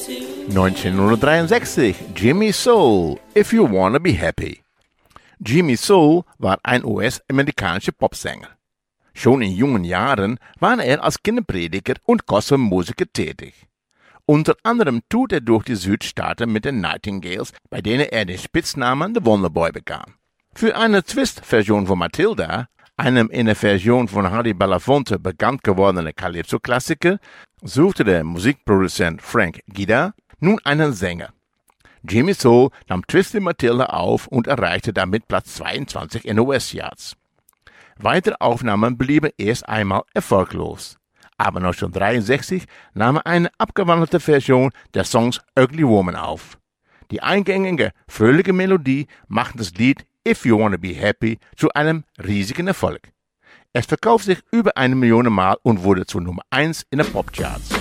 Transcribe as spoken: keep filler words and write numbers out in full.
neunzehnhundertdreiundsechzig, Jimmy Soul, If You Wanna Be Happy. Jimmy Soul war ein U S-amerikanischer Popsänger. Schon in jungen Jahren war er als Kinderprediger und Gospelmusiker tätig. Unter anderem tut er durch die Südstaaten mit den Nightingales, bei denen er den Spitznamen The Wonderboy bekam. Für eine Twist-Version von Matilda, einem in der Version von Harry Belafonte bekannt gewordenen Calypso-Klassiker, suchte der Musikproduzent Frank Guida nun einen Sänger. Jimmy Soul nahm Twisted Matilda auf und erreichte damit Platz zweiundzwanzig in den U S-Charts. Weitere Aufnahmen blieben erst einmal erfolglos. Aber neunzehnhundertdreiundsechzig nahm er eine abgewandelte Version des Songs Ugly Woman auf. Die eingängige, fröhliche Melodie macht das Lied If You Wanna Be Happy zu einem riesigen Erfolg. Es verkaufte sich über eine Million Mal und wurde zur Nummer eins in den Popcharts.